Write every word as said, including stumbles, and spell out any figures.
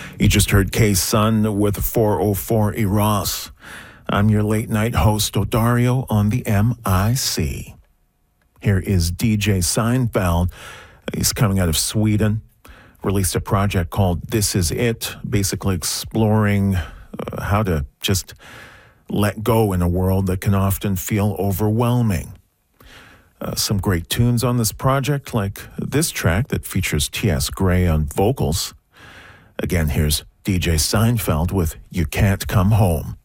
You just heard K-Sun with four oh four Eros. I'm your late night host, Odario, on the M I C. Here is D J Seinfeld. He's coming out of Sweden. Released a project called This Is It, basically exploring uh, how to just let go in a world that can often feel overwhelming. Uh, some great tunes on this project, like this track that features T S Gray on vocals. Again, here's D J Seinfeld with You Can't Come Home.